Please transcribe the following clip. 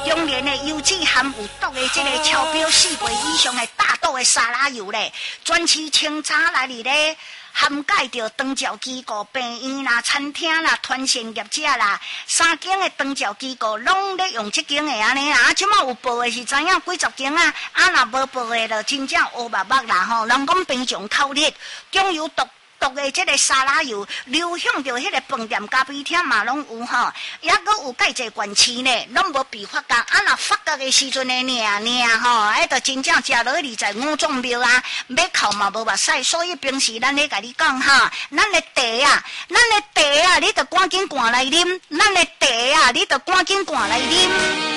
用连的油脂含有毒的这个超标4倍以上的大豆的沙拉油咧，专吃清茶来里咧。涵盖着长照机构、病院啦、餐厅啦、团膳业者啦，三间的长照机构拢咧用这间的安尼啦。即马有报的是知影几十间啊，若无报的就真正乌白白啦吼。人讲平常口烈，中油毒的这个沙拉油流向着迄个饭店、咖啡厅嘛拢有吼，也佫有介济县市呢，拢无被发觉。若发觉的时阵的尔吼，迄着真正食落25种庙啊，要哭嘛无目屎。所以平时咱咧甲你讲哈，咱的茶啊，你着赶紧灌来啉；咱的茶啊，你着赶紧灌来啉。